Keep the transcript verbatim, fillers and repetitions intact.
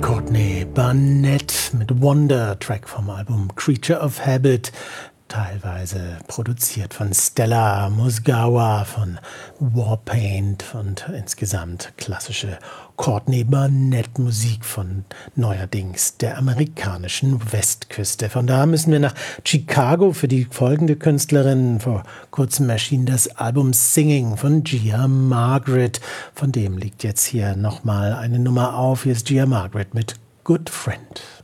Courtney Barnett mit Wonder, Track vom Album Creature of Habit, teilweise produziert von Stella Mozgawa, von Warpaint und insgesamt klassische Courtney Barnett Musik von neuerdings der amerikanischen Westküste. Von da müssen wir nach Chicago für die folgende Künstlerin. Vor kurzem erschien das Album Singing von Gia Margaret. Von dem liegt jetzt hier nochmal eine Nummer auf. Hier ist Gia Margaret mit Good Friend.